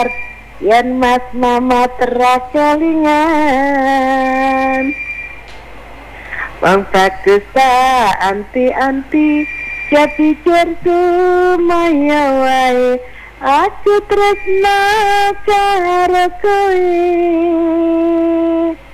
yen mas mama teras kelingan wong bagus ta anti jadi sumaya wae aku tresna karo kowe